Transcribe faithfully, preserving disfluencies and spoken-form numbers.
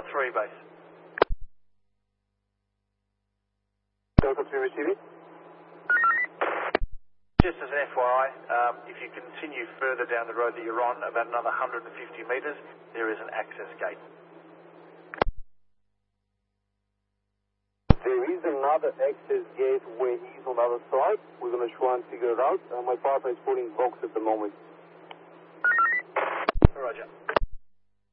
three base. Delta three receiving. Just as an F Y I, um, if you continue further down the road that you're on, about another one hundred fifty metres, there is an access gate. There is another access gate where he's on the other side. We're going to try and figure it out. Uh, my partner is putting box at the moment. Roger.